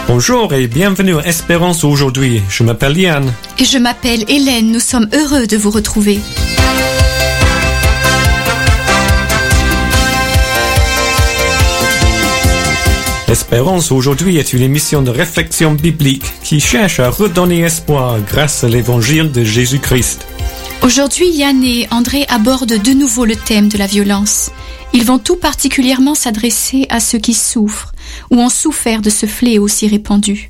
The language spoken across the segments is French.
Bonjour et bienvenue à Espérance aujourd'hui. Je m'appelle Yann. Et je m'appelle Hélène. Nous sommes heureux de vous retrouver. Espérance aujourd'hui est une émission de réflexion biblique qui cherche à redonner espoir grâce à l'évangile de Jésus-Christ. Aujourd'hui, Yann et André abordent de nouveau le thème de la violence. Ils vont tout particulièrement s'adresser à ceux qui souffrent ou ont souffert de ce fléau si répandu.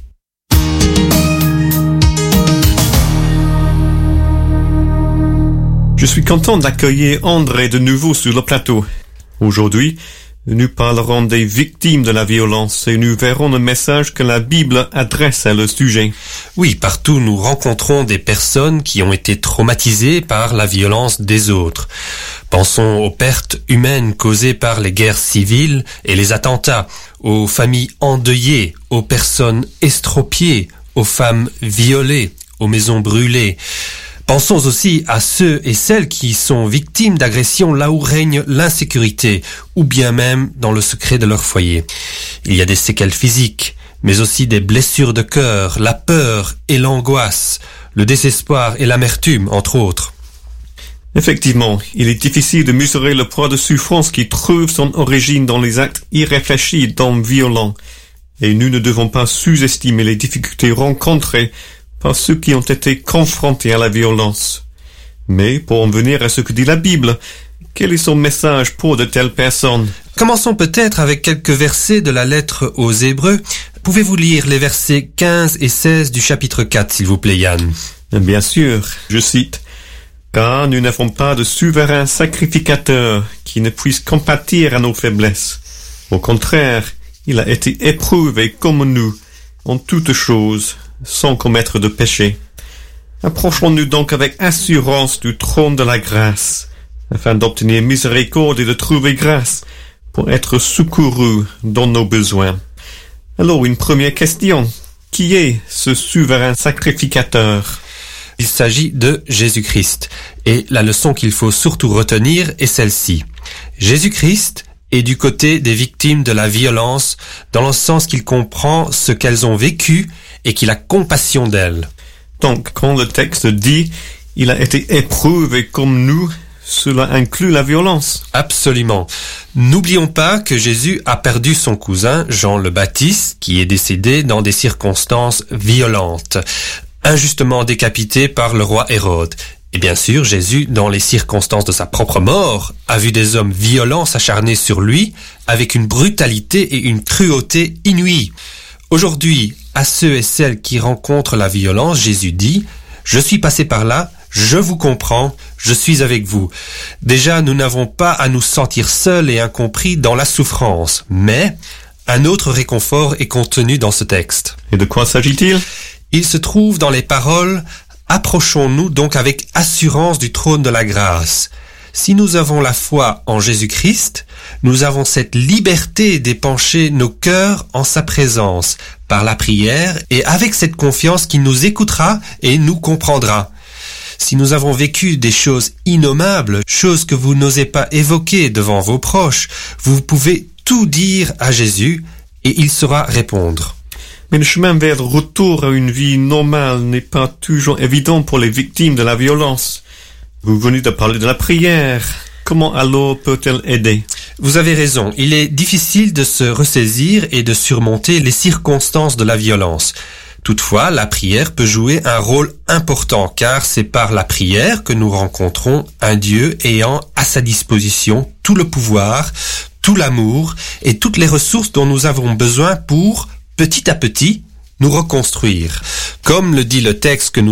Je suis content d'accueillir André de nouveau sur le plateau. Aujourd'hui, nous parlerons des victimes de la violence et nous verrons le message que la Bible adresse à le sujet. Oui, partout nous rencontrons des personnes qui ont été traumatisées par la violence des autres. Pensons aux pertes humaines causées par les guerres civiles et les attentats, aux familles endeuillées, aux personnes estropiées, aux femmes violées, aux maisons brûlées. Pensons aussi à ceux et celles qui sont victimes d'agressions là où règne l'insécurité, ou bien même dans le secret de leur foyer. Il y a des séquelles physiques, mais aussi des blessures de cœur, la peur et l'angoisse, le désespoir et l'amertume, entre autres. Effectivement, il est difficile de mesurer le poids de souffrance qui trouve son origine dans les actes irréfléchis d'hommes violents, et nous ne devons pas sous-estimer les difficultés rencontrées par ceux qui ont été confrontés à la violence. Mais pour en venir à ce que dit la Bible, quel est son message pour de telles personnes? Commençons peut-être avec quelques versets de la lettre aux Hébreux. Pouvez-vous lire les versets 15 et 16 du chapitre 4, s'il vous plaît, Yann? Bien sûr, je cite. « Car nous n'avons pas de souverain sacrificateur qui ne puisse compatir à nos faiblesses. Au contraire, il a été éprouvé comme nous, en toutes choses, sans commettre de péché. Approchons-nous donc avec assurance du trône de la grâce, afin d'obtenir miséricorde et de trouver grâce pour être secourus dans nos besoins. » Alors, une première question. Qui est ce souverain sacrificateur? Il s'agit de Jésus-Christ. Et la leçon qu'il faut surtout retenir est celle-ci. Jésus-Christ est du côté des victimes de la violence, dans le sens qu'il comprend ce qu'elles ont vécu et qu'il a compassion d'elles. Donc, quand le texte dit « il a été éprouvé comme nous », cela inclut la violence. Absolument. N'oublions pas que Jésus a perdu son cousin, Jean le Baptiste, qui est décédé dans des circonstances violentes, injustement décapité par le roi Hérode. Et bien sûr, Jésus, dans les circonstances de sa propre mort, a vu des hommes violents s'acharner sur lui avec une brutalité et une cruauté inouïes. Aujourd'hui, à ceux et celles qui rencontrent la violence, Jésus dit « Je suis passé par là, je vous comprends, je suis avec vous. » Déjà, nous n'avons pas à nous sentir seuls et incompris dans la souffrance, mais un autre réconfort est contenu dans ce texte. Et de quoi s'agit-il? Il se trouve dans les paroles « Approchons-nous donc avec assurance du trône de la grâce ». Si nous avons la foi en Jésus-Christ, nous avons cette liberté d'épancher nos cœurs en sa présence, par la prière et avec cette confiance qu'il nous écoutera et nous comprendra. Si nous avons vécu des choses innommables, choses que vous n'osez pas évoquer devant vos proches, vous pouvez tout dire à Jésus et il saura répondre. Mais le chemin vers le retour à une vie normale n'est pas toujours évident pour les victimes de la violence. Vous venez de parler de la prière. Comment alors peut-elle aider? Vous avez raison, il est difficile de se ressaisir et de surmonter les circonstances de la violence. Toutefois, la prière peut jouer un rôle important car c'est par la prière que nous rencontrons un Dieu ayant à sa disposition tout le pouvoir, tout l'amour et toutes les ressources dont nous avons besoin pour, petit à petit, nous reconstruire. Comme le dit le texte que nous